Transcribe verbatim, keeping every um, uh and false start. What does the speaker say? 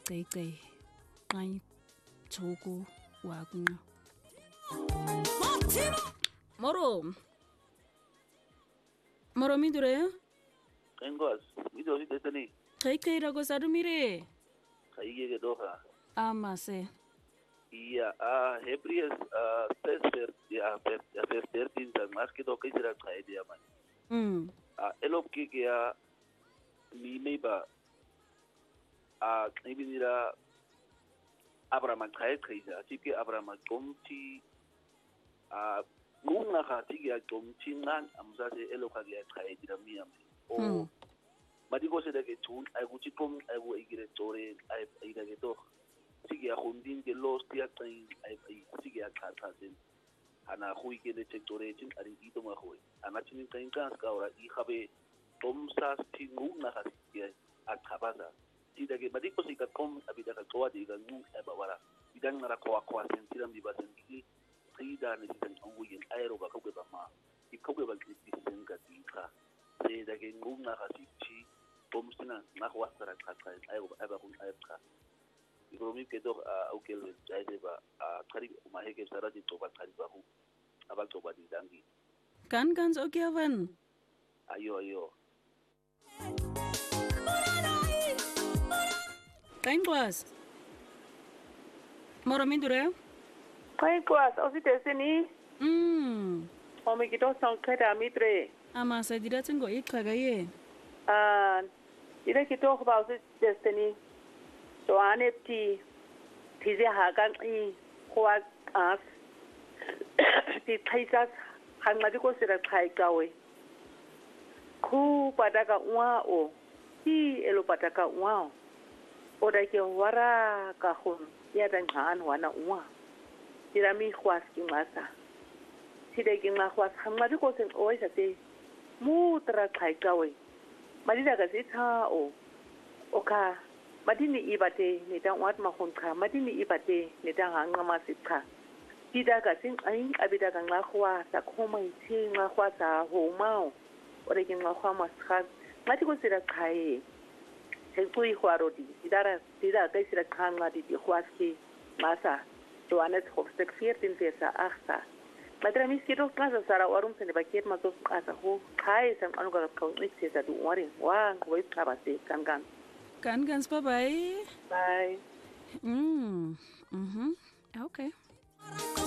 cece ngai thoko wa kunqa moro moro midure Engos, video si tetani. cece ra go sadumire Kaige ke doha. amase Iya, ah, Hebrews, ah, first ver, ya, first, ya, first thirteen, sa mas kito kay sila kaya dia man. mm Ah, elop ki kaya, ni may ba, ah, ibin nila, Abraham kaya kaya siya, sige Abraham kumchi, ah, nung nakati kaya kumchi ngan, amsa si elop kaya kaya dia miyam. O, madi ko sila kay tun, ay kuchi kum, ay bu igire tore, ay ay dage to. Sige a hundin ke los tia tain ay ay sige a kata sin ana hui ke le sectore tin ari ito ma hui ana tin tain kan ska ora I khabe tom sa tin ngu na ha ke a khabasa ti dage madi ko sika kom abi daga towa de ga ngu ay ba wala idan na ko ko sin tiram di basen ki ti da ne tin ngu yin ayro ba ko ba ma ki ko ba ki sin ga ti ka te dage ngu na ha ti tom sina na ko wasara ka ka ay ba ko ay ka Iromi ke doh aukel jaide ba kari umahege sarati toba kari bahu abal toba di dangi kan kan so kiavan ayo ayo time class moro midure Kai kuas ofite sini mm omi kito song kada mitre amase dira tengo ikhaga ye ah ida kito ba ofite destiny so anepti tize hakan I kwa as ti thaisas hangadi ko sira khai kawe ku pataka wa o ti elo pataka wa o da ke wara ka hun ya dan han wana wa tira mi khwas ki masa tide ki ma khwas hangadi ko sen o isa te mu tra khai kawe madida ka sitha o oka madini ibate ne dan wat ma honka madini ibate ne dan hanga masitha tida ka sin ain abida ka ngakwa sa khoma ithi ngakwa sa ho mau ore ki ngakwa maskha ngati ko sira khai se pui khwarodi idara tida ka sira khanga di khwaski masa to anet hofstek vierzehn versa acht Madra mis kito klasa sara warum sene baket ma to asa ho khai san anu ka ka ni se sa du warin wa ngoi ka base kan kan kan kan bye bye bye mm mhm okay